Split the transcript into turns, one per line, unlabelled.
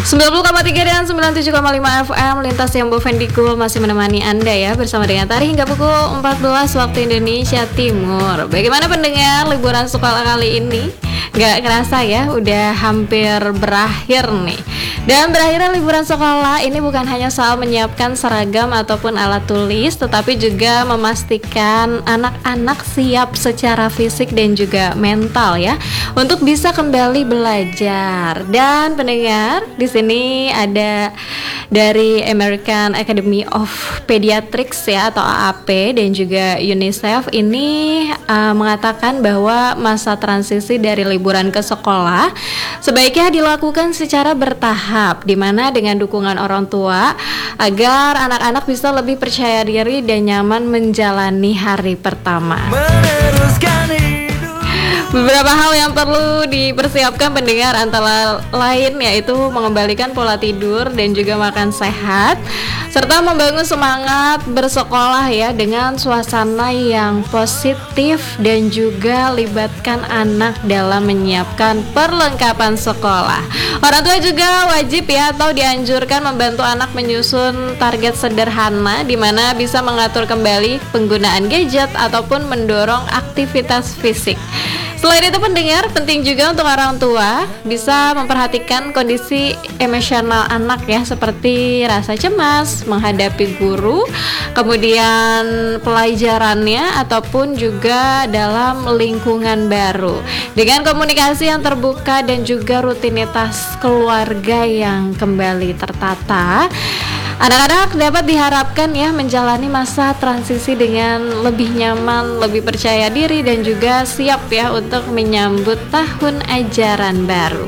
90,3 dan 97,5 FM Lintas Jambu Vendigo masih menemani Anda ya, bersama dengan Tari hingga pukul 14 waktu Indonesia Timur. Bagaimana pendengar, liburan sekolah kali ini? Gak kerasa ya, udah hampir berakhir nih. Dan berakhirnya liburan sekolah ini bukan hanya soal menyiapkan seragam ataupun alat tulis, tetapi juga memastikan anak-anak siap secara fisik dan juga mental ya, untuk bisa kembali belajar. Dan pendengar, di sini ada dari American Academy of Pediatrics ya, atau AAP, dan juga UNICEF ini mengatakan bahwa masa transisi dari liburan ke sekolah sebaiknya dilakukan secara bertahap, di mana dengan dukungan orang tua agar anak-anak bisa lebih percaya diri dan nyaman menjalani hari pertama. Beberapa hal yang perlu dipersiapkan pendengar antara lain yaitu mengembalikan pola tidur dan juga makan sehat, serta membangun semangat bersekolah ya dengan suasana yang positif, dan juga libatkan anak dalam menyiapkan perlengkapan sekolah. Orang tua juga wajib ya atau dianjurkan membantu anak menyusun target sederhana, di mana bisa mengatur kembali penggunaan gadget ataupun mendorong aktivitas fisik. Selain itu pendengar, penting juga untuk orang tua bisa memperhatikan kondisi emosional anak ya, seperti rasa cemas menghadapi guru, kemudian pelajarannya, ataupun juga dalam lingkungan baru. Dengan komunikasi yang terbuka dan juga rutinitas keluarga yang kembali tertata, anak-anak dapat diharapkan ya menjalani masa transisi dengan lebih nyaman, lebih percaya diri, dan juga siap ya untuk menyambut tahun ajaran baru.